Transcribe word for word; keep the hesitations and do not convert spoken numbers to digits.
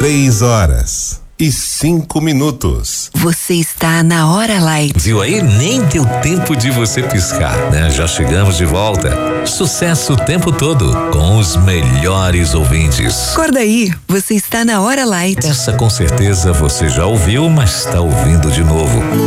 Três horas e cinco minutos. Você está na Hora Light. Viu aí? Nem deu tempo de você piscar, né? Já chegamos de volta. Sucesso o tempo todo, com os melhores ouvintes. Acorda aí, você está na Hora Light. Essa com certeza você já ouviu, mas está ouvindo de novo.